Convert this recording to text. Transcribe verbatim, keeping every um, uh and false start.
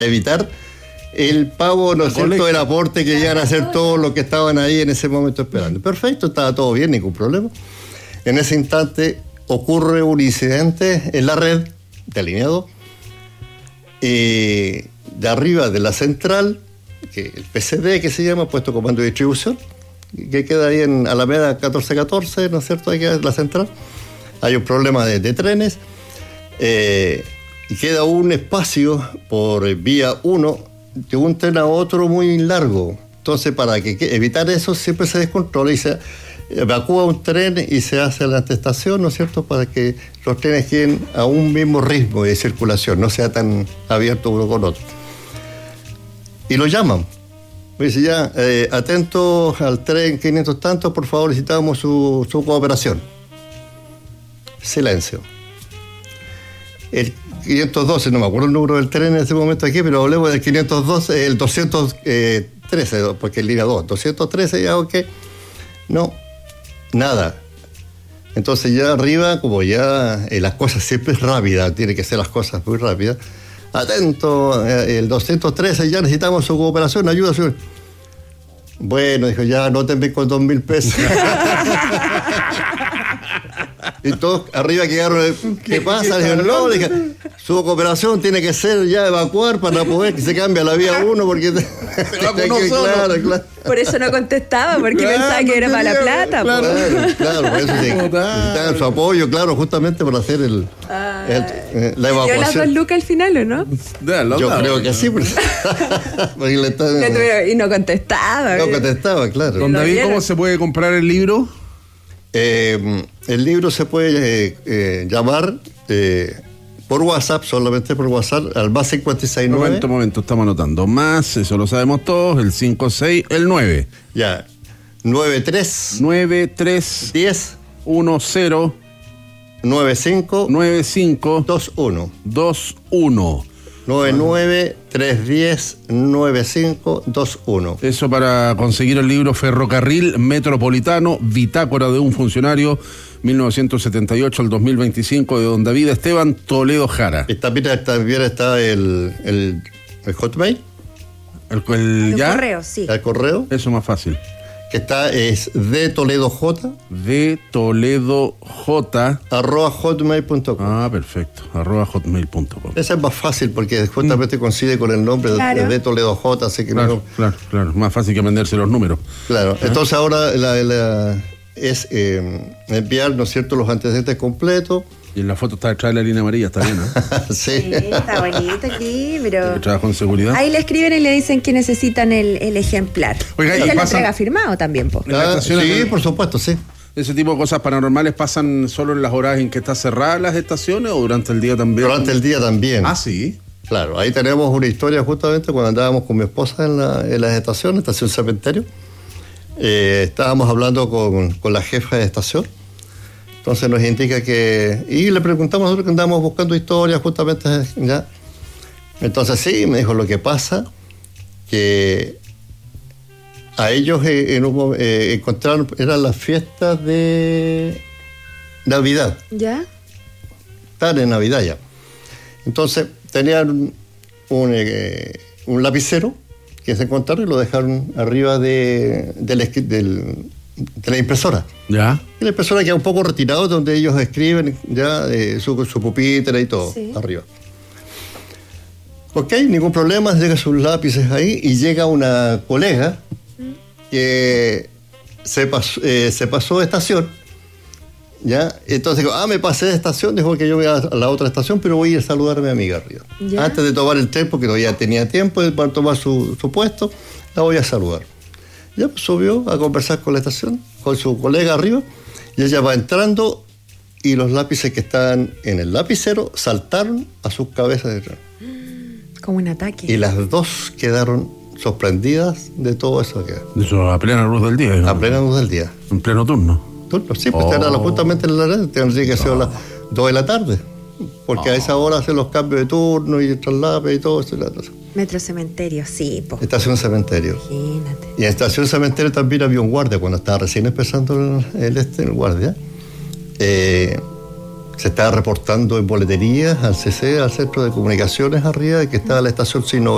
evitar el pago, ¿no es cierto?, el aporte que llegan a hacer todos los que estaban ahí en ese momento esperando. Perfecto, estaba todo bien, ningún problema. En ese instante ocurre un incidente en la red de línea dos, eh, de arriba de la central, que el P C D, que se llama, puesto comando de distribución, que queda ahí en Alameda catorce catorce, ¿no es cierto?, ahí queda la central. Hay un problema de, de trenes, eh, y queda un espacio por vía uno de un tren a otro muy largo. Entonces, para que, que evitar eso, siempre se descontrola y se evacúa un tren y se hace la antestación, ¿no es cierto?, para que los trenes queden a un mismo ritmo de circulación, no sea tan abierto uno con otro. Y lo llaman. Me dice, ya, eh, atentos al tren quinientos tantos, por favor, necesitamos su, su cooperación. Silencio. El quinientos doce, no me acuerdo el número del tren en ese momento aquí, pero hablemos del quinientos doce, el doscientos trece, porque es línea dos, doscientos trece, ya, ok. No, nada. Entonces ya arriba, como ya eh, las cosas siempre es rápida, tiene que ser las cosas muy rápidas. Atento, eh, el doscientos trece, ya necesitamos su cooperación, ayuda, señor. Bueno, dijo, ya anótenme con dos mil pesos. Y todos arriba quedaron, ¿qué, ¿qué pasa? Le dijeron, no, dije, su cooperación tiene que ser ya evacuar para poder que se cambie a la vía uno, porque te, te, que, claro, claro. Por eso no contestaba, porque claro, pensaba que era para la plata. Claro, claro, claro, por eso sí, necesitaban su apoyo, claro, justamente para hacer el, el, el, la evacuación. ¿Dio las dos lucas al final o no? Yo creo que sí, porque, porque le estaba, y no contestaba. No contestaba, claro. Don David, ¿cómo se puede comprar el libro? Eh, el libro se puede eh, eh, llamar eh, por WhatsApp, solamente por WhatsApp, al más cincuenta y seis nueve. Momento, momento, estamos anotando. Más, eso lo sabemos todos, el cincuenta y seis, el nueve. Ya, nueve tres. nueve tres. diez. uno cero. nueve cinco. nueve cinco. dos uno. dos uno. nueve nueve tres uno cero nueve cinco dos uno. Eso para conseguir el libro Ferrocarril Metropolitano, Bitácora de un funcionario, mil novecientos setenta y ocho al dos mil veinticinco, de don David Esteban Toledo Jara. Y también, también está el, el, el Hotmail. El, el, el ¿ya? correo, sí. El correo. Eso es más fácil. Que está, es de Toledo J. De Toledo J. Arroba hotmail punto com. Ah, perfecto. Arroba hotmail punto com. Ese es más fácil porque justamente mm. coincide con el nombre claro. de, de Toledo J, así que claro, no. Claro, claro. Más fácil que aprenderse los números. Claro. ¿Ah? Entonces ahora la, la, es eh, enviar, ¿no es cierto?, los antecedentes completos. Y en la foto está detrás de la línea amarilla, está bien, ¿no? Sí. Sí, está bonito aquí, pero... Trabajo en seguridad. Ahí le escriben y le dicen que necesitan el, el ejemplar. Oiga, y se lo pasan... entrega firmado también, po. Ah, sí, de... por supuesto, sí. ¿Ese tipo de cosas paranormales pasan solo en las horas en que están cerradas las estaciones o durante el día también? Durante el día también. Ah, sí. Claro, ahí tenemos una historia justamente cuando andábamos con mi esposa en, la, en las estaciones, estación Cementerio. Eh, estábamos hablando con, con la jefa de estación. Entonces nos indica que... Y le preguntamos nosotros que andábamos buscando historias justamente, ¿ya? Entonces sí, me dijo, lo que pasa que a ellos eh, en un, eh, encontraron, eran las fiestas de Navidad. ¿Ya? Están en Navidad ya. Entonces tenían un, un, eh, un lapicero que se encontraron y lo dejaron arriba de, del, del, de la impresora. ¿Ya? Y la impresora queda un poco retirado donde ellos escriben ya eh, su, su pupitre y todo, sí. Arriba. Ok, ningún problema, llegan sus lápices ahí y llega una colega que se pasó, eh, se pasó de estación, ¿ya? Entonces dijo, ah, me pasé de estación, dijo que yo voy a la otra estación, pero voy a ir a saludar a mi amiga arriba. ¿Ya? Antes de tomar el tren, porque todavía tenía tiempo para tomar su, su puesto, la voy a saludar. Ya pues, subió a conversar con la estación, con su colega arriba, y ella va entrando y los lápices que estaban en el lapicero saltaron a sus cabezas de tren. Como un ataque. Y las dos quedaron sorprendidas de todo eso que... Eso a plena luz del día. ¿No? A plena luz del día. En pleno turno. Turno, sí, pues oh. era justamente en la red, tendría que ser oh. las dos de la tarde, porque oh. a esa hora hacen los cambios de turno y el traslape y todo eso. Metro Cementerio, sí, po. Estación Cementerio. Imagínate. Y en Estación Cementerio también había un guardia, cuando estaba recién empezando el, el este, el guardia. Eh, se estaba reportando en boleterías al C C, al Centro de Comunicaciones arriba, de que estaba la estación sin